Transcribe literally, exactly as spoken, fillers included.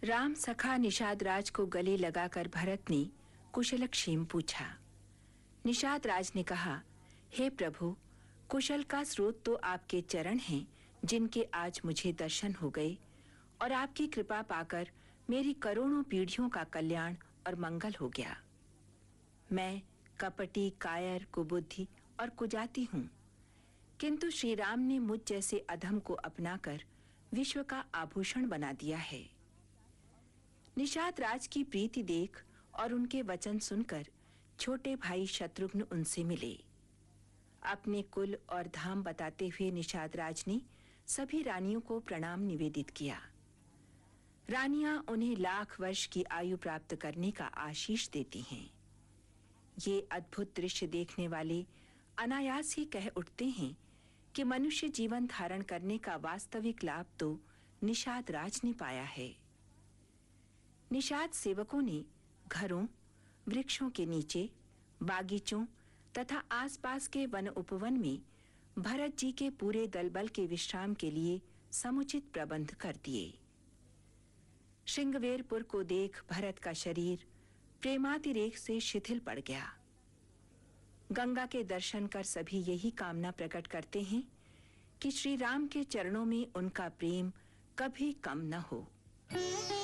राम सखा निषाद राज को गले लगाकर भरत ने कुशलक्षेम पूछा। निषाद राज ने कहा, हे प्रभु, कुशल का स्रोत तो आपके चरण हैं, जिनके आज मुझे दर्शन हो गए, और आपकी कृपा पाकर मेरी करोड़ों पीढ़ियों का कल्याण और मंगल हो गया। मैं कपटी, कायर, कुबुद्धि और कुजाती हूँ, किंतु श्री राम ने मुझ जैसे अधम को अपनाकर विश्व का आभूषण बना दिया है। निषाद राज की प्रीति देख और उनके वचन सुनकर छोटे भाई शत्रुघ्न उनसे मिले। अपने कुल और धाम बताते हुए निषाद राज ने सभी रानियों को प्रणाम निवेदित किया। रानियां उन्हें लाख वर्ष की आयु प्राप्त करने का आशीष देती हैं। ये अद्भुत दृश्य देखने वाले अनायास ही कह उठते हैं कि मनुष्य जीवन धारण करने का वास्तविक लाभ तो निषाद राज ने पाया है। निषाद सेवकों ने घरों, वृक्षों के नीचे, बागीचों तथा आसपास के वन उपवन में भरत जी के पूरे दलबल के विश्राम के लिए समुचित प्रबंध कर दिए। श्रृंगवेरपुर को देख भरत का शरीर प्रेमातिरेक से शिथिल पड़ गया। गंगा के दर्शन कर सभी यही कामना प्रकट करते हैं कि श्री राम के चरणों में उनका प्रेम कभी कम न हो।